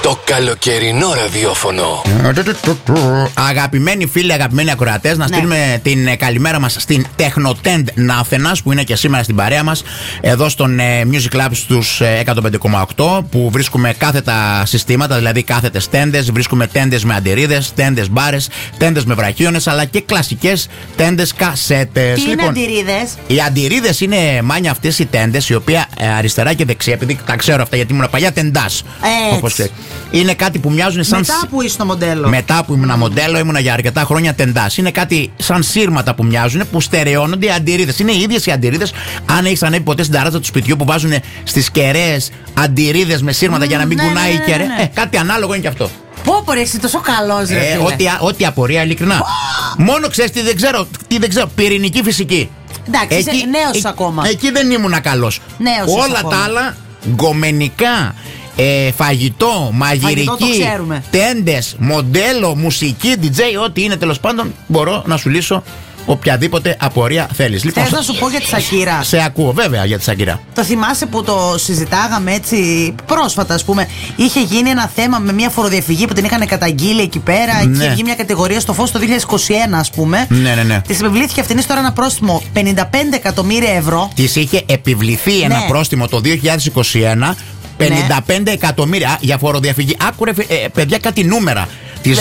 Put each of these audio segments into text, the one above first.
Το καλοκαιρινό ραδιόφωνο. Αγαπημένοι φίλοι, αγαπημένοι ακροατές, να στείλουμε την καλημέρα μας στην Τεχνοτέντ Νάφενας, που είναι και σήμερα στην παρέα μας, εδώ στον Music Lab στους 105,8, που βρίσκουμε κάθετα συστήματα, δηλαδή κάθετες τέντες, βρίσκουμε τέντες με αντιρρίδες, τέντες μπάρες, τέντες με βραχίονες, αλλά και κλασικές τέντες κασέτες. Τι είναι αντιρρίδες? Οι αντιρρίδες είναι, μάνια, αυτές οι τέντες, οι οποία αριστερά και δεξιά, επειδή τα ξέρω αυτά γιατί ήμουν παλιά τεντάς. Όπως ξέρεις. Είναι κάτι που μοιάζουν σαν. Μετά που είσαι στο μοντέλο. Μετά που ήμουν μοντέλο, ήμουνα για αρκετά χρόνια τεντάς. Είναι κάτι σαν σύρματα που μοιάζουν, που στερεώνονται οι αντιρρίδες. Είναι οι ίδιες οι αντιρρίδες. Αν έχεις ανέβει ποτέ στην ταράτσα του σπιτιού που βάζουν στις κεραίες αντιρρίδες με σύρματα για να μην κουνάει η κεραία. Κάτι ανάλογο είναι και αυτό. Πω ρε, εσύ τόσο καλός ρε. Ό,τι απορία, ειλικρινά. Μόνο ξέρεις τι δεν ξέρω. Πυρηνική φυσική. Εντάξει, είσαι νέος ακόμα. Εκεί δεν ήμουνα καλός. Όλα τα άλλα, γκομενικά, φαγητό, μαγειρική, τέντες, μοντέλο, μουσική, DJ, ό,τι είναι τέλος πάντων, μπορώ να σου λύσω οποιαδήποτε απορία θέλεις. Λοιπόν, θες να σου πω για τη Σακύρα? Σε ακούω, βέβαια, για τη Σακύρα. Το θυμάσαι που το συζητάγαμε έτσι πρόσφατα, ας πούμε? Είχε γίνει ένα θέμα με μια φοροδιαφυγή που την είχαν καταγγείλει εκεί πέρα. Ναι. Είχε βγει μια κατηγορία στο φως το 2021, ας πούμε. Ναι. Της επιβλήθηκε αυτήν τώρα ένα πρόστιμο 55 εκατομμύρια ευρώ. Της είχε επιβληθεί ένα πρόστιμο το 2021. 55 εκατομμύρια για φοροδιαφυγή. Άκουρε, παιδιά, κάτι νούμερα. Τις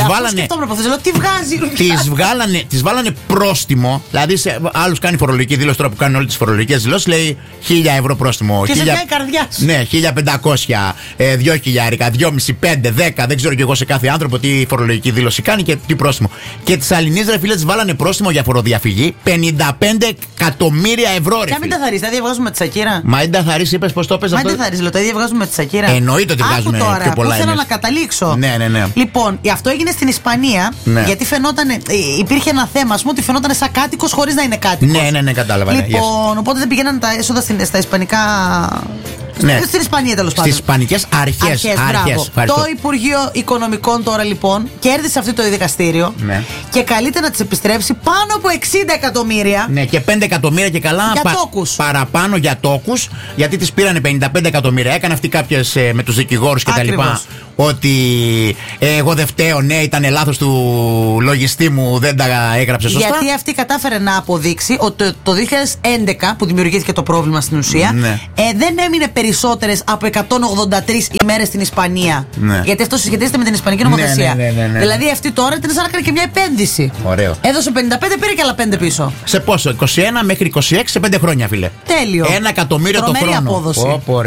βάλανε πρόστιμο. Δηλαδή, άλλους κάνει φορολογική δήλωση τώρα που κάνουν όλες τις φορολογικές δηλώσεις. Λέει 1.000 ευρώ πρόστιμο. Και σε μια καρδιά σου. Ναι, 1.500, 2.000, 2.500, 5, 10. Δεν ξέρω κι εγώ σε κάθε άνθρωπο τι φορολογική δήλωση κάνει και τι πρόστιμο. Και τις Αλληνείς, ρε φίλε, τις βάλανε πρόστιμο για φοροδιαφυγή 55 εκατομμύρια ευρώ. Και αν μην τα θαρρείς, τα ίδια βγάζουμε τη Σακύρα. Μα δεν τα θαρείς, είπες πως το έπαιζε αυτό. Μα δεν τα θαρείς, τα ίδια βγάζουμε τη Σακύρα. Εννοείται ότι βγάζουμε πιο πολλά. Πού θέλω να καταλήξω. Ναι. Λοιπόν, αυτό έγινε στην Ισπανία, γιατί υπήρχε ένα θέμα, ας πούμε, ότι φαινόταν σαν κάτοικος χωρίς να είναι κάτοικος. Ναι, κατάλαβα. Λοιπόν, οπότε δεν πηγαίναν τα έσοδα στα ισπανικά. Ναι. Στην Ισπανία, τέλος πάντων. Στις ισπανικές αρχές. Το Υπουργείο Οικονομικών τώρα λοιπόν κέρδισε αυτό το δικαστήριο και καλείται να τις επιστρέψει πάνω από 60 εκατομμύρια. Ναι, και 5 εκατομμύρια και καλά για τόκους. Παραπάνω για τόκους, γιατί τις πήρανε 55 εκατομμύρια. Έκανε αυτή κάποιες με τους δικηγόρους και τα λοιπά. Ότι εγώ δεν φταίω, ναι, ήταν λάθος του λογιστή μου, δεν τα έγραψε σωστά. Γιατί αυτή κατάφερε να αποδείξει ότι το 2011 που δημιουργήθηκε το πρόβλημα στην ουσία, δεν έμεινε περισσότερες από 183 ημέρες στην Ισπανία. Ναι. Γιατί αυτό συσχετίζεται με την Ισπανική νομοθεσία. Ναι. Δηλαδή αυτή τώρα την έκανε και μια επένδυση. Ωραίο. Έδωσε 55, πήρε και άλλα 5 πίσω. Σε πόσο? 21 μέχρι 26 σε 5 χρόνια, φίλε. Τέλειο. 1 εκατομμύριο το χρόνο. Απόδοση.